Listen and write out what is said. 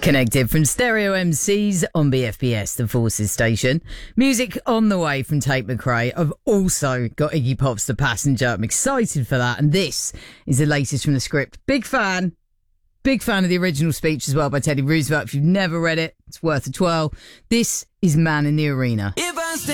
Connected from Stereo MCs on BFBS, the Forces station. Music on the way from Tate McRae. I've also got Iggy Pop's The Passenger. I'm excited for that. And this is the latest from the script. Big fan of the original speech as well by Teddy Roosevelt. If you've never read it, it's worth a twirl. This is Man in the Arena.